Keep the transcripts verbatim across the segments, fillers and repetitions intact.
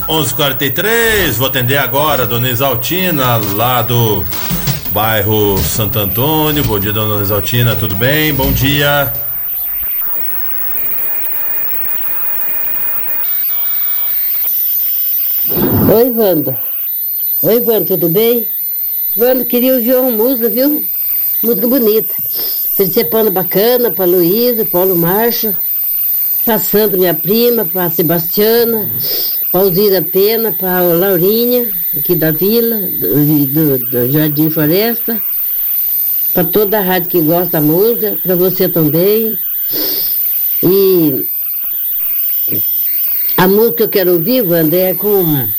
onze e quarenta e três, vou atender agora a dona Exaltina, lá do bairro Santo Antônio. Bom dia, dona Exaltina, tudo bem? Bom dia. Oi, Wanda. Oi, Wanda, tudo bem? Wanda, queria ouvir uma música, viu? Música bonita. Feliz pano bacana pra Luísa, Paulo Marcho, pra Sandra, minha prima, pra Sebastiana, pra Alzira Pena, pra Laurinha, aqui da vila, do, do, do Jardim Floresta, pra toda a rádio que gosta da música, pra você também. E a música que eu quero ouvir, Wanda, é com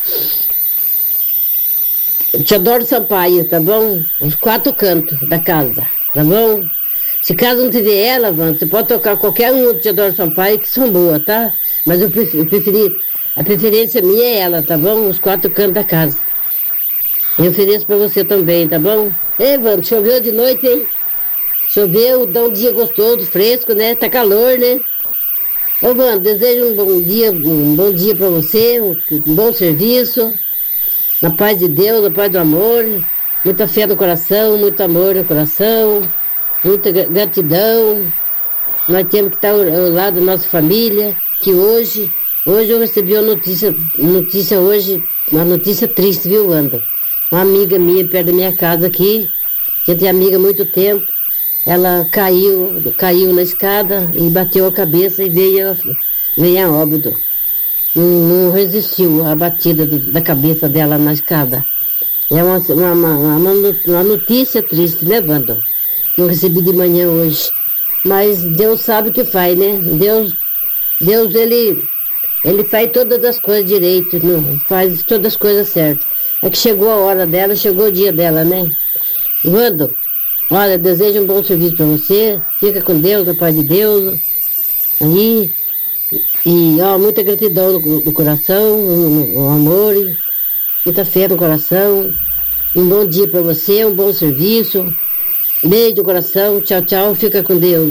Teodoro Sampaio, tá bom? Os quatro cantos da casa, tá bom? Se caso não tiver ela, Wanda, você pode tocar qualquer um de Teodoro Sampaio que são boas, tá? Mas eu preferi, eu preferi, a preferência minha é ela, tá bom? Os quatro cantos da casa. Eu ofereço pra você também, tá bom? Ei, Wanda, choveu de noite, hein? Choveu, dá um dia gostoso, fresco, né? Tá calor, né? Ô, Wanda, desejo um bom dia, um bom dia pra você, um, um bom serviço. Na paz de Deus, na paz do amor, muita fé no coração, muito amor no coração, muita gratidão. Nós temos que estar ao, ao lado da nossa família, que hoje, hoje eu recebi uma notícia, notícia hoje, uma notícia triste, viu, Wanda? Uma amiga minha perto da minha casa aqui, que tem amiga há muito tempo, ela caiu, caiu na escada e bateu a cabeça e veio, veio a óbito. Não, não resistiu à batida do, da cabeça dela na escada. É uma, uma, uma, uma notícia triste, né, Wanda? Que eu recebi de manhã hoje. Mas Deus sabe o que faz, né? Deus, Deus ele, ele faz todas as coisas direito, não? Faz todas as coisas certas. É que chegou a hora dela, chegou o dia dela, né? Wanda, olha, desejo um bom serviço para você. Fica com Deus, na paz de Deus. Aí. E ó, muita gratidão no, no coração, no, no amor, muita fé no coração. Um bom dia para você, um bom serviço. Beijo no coração, tchau, tchau, fica com Deus.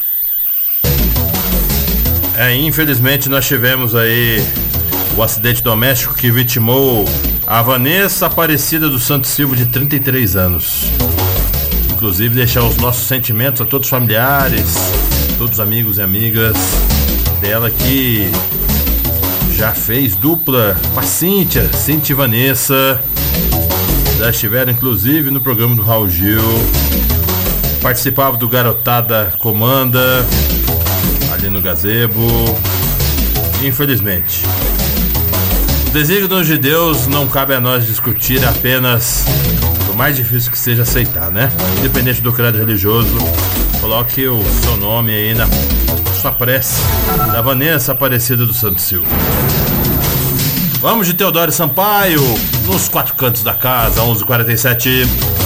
É, infelizmente nós tivemos aí o acidente doméstico que vitimou a Vanessa Aparecida dos Santos Silva, de trinta e três anos. Inclusive deixar os nossos sentimentos a todos os familiares, todos os amigos e amigas dela que já fez dupla com a Cíntia, Cíntia e Vanessa. Já estiveram inclusive no programa do Raul Gil, participava do Garotada Comanda ali no Gazebo. Infelizmente, os desígnios de Deus não cabe a nós discutir, apenas o mais difícil que seja aceitar, né? Independente do credo religioso, coloque o seu nome aí na sua prece da Vanessa Aparecida do Santos Silva. Vamos de Teodoro Sampaio, nos quatro cantos da casa, onze e quarenta e sete.